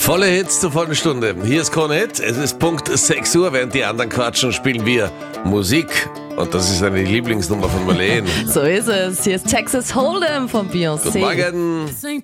Volle Hits zur vollen Stunde. Hier ist Kornett. Es ist Punkt 6 Uhr. Während die anderen quatschen, spielen wir Musik. Und das ist eine Lieblingsnummer von Marlene. So ist es. Hier ist Texas Hold'em von Beyoncé. Guten Morgen. This ain't